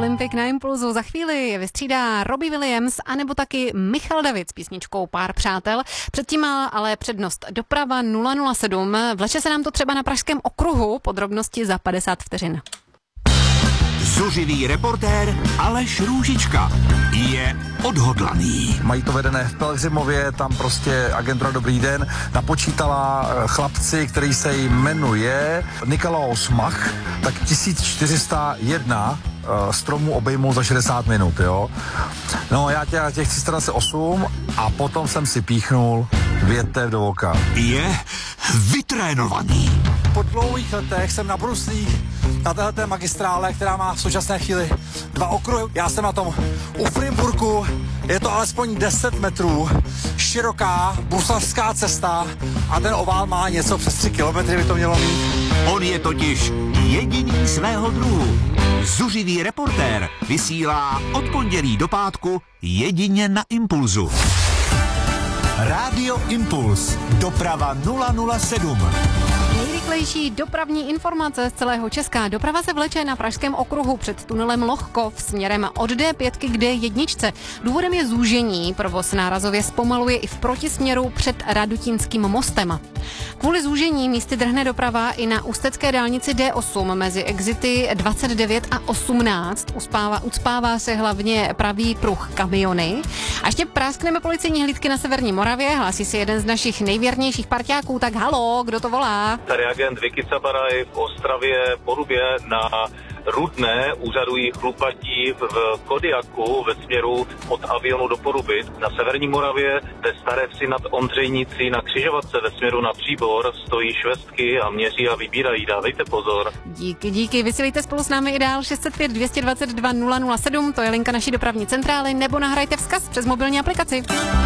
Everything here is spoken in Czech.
Olympic na Impulzu. Za chvíli je vystřídá Robbie Williams anebo taky Michal David s písničkou Pár přátel. Předtím má ale přednost doprava 007. Vleče se nám to třeba na Pražském okruhu. Podrobnosti za 50 vteřin. Zuřivý reportér Aleš Růžička je odhodlaný. Mají to vedené v Pelhřimově, tam prostě agentura Dobrý den napočítala chlapci, který se jmenuje Nikolaus Mach, tak 1401 stromů obejmou za 60 minut, jo. No já těch chci starat se 8 a potom jsem si píchnul větev do oka. Je vytrénovaný. Po dlouhých letech jsem nabruslý na téhleté magistrále, která má v současné chvíli 2 okruhy. Já jsem na tom u Frimburku, je to alespoň 10 metrů, široká bruslařská cesta a ten ovál má něco přes 3 kilometry, by to mělo mít. On je totiž jediný svého druhu. Zuřivý reportér vysílá od pondělí do pátku jedině na Impulzu. Rádio Impuls. Doprava 007. Nejrychlejší dopravní informace z celého Česka. Doprava se vleče na Pražském okruhu před tunelem Lohkov směrem od D5 k D1. Důvodem je zúžení. Provoz nárazově zpomaluje i v protisměru před Radutínským mostem. Kvůli zúžení místy drhne doprava i na ústecké dálnici D8 mezi exity 29 a 18. Ucpává se hlavně pravý pruh kamiony. A ještě práskneme policejní hlídky na severní Moravě. Hlásí se jeden z našich nejvěrnějších parťáků. Tak halo, kdo to volá? Tady agent Vicky Cabaraj v Ostravě, Porubě na Rudné úřadují chlupatí v Kodiaku ve směru od Avionu do Poruby. Na severní Moravě ve Staré Vsi nad Ondřejnicí na křižovatce ve směru na Příbor stojí švestky a měří a vybírají. Dávejte pozor. Díky. Vysílejte spolu s námi i dál 605 222 007, to je linka naší dopravní centrály, nebo nahrajte vzkaz přes mobilní aplikaci.